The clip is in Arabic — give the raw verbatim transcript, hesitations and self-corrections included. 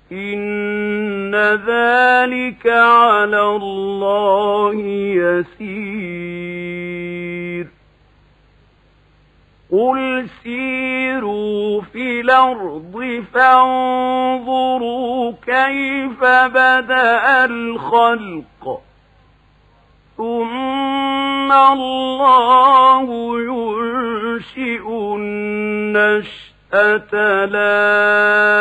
إن ذلك على الله يسير قل سيروا في الأرض فانظروا كيف بدأ الخلق ثم الله ينشئ النشأة الآخرة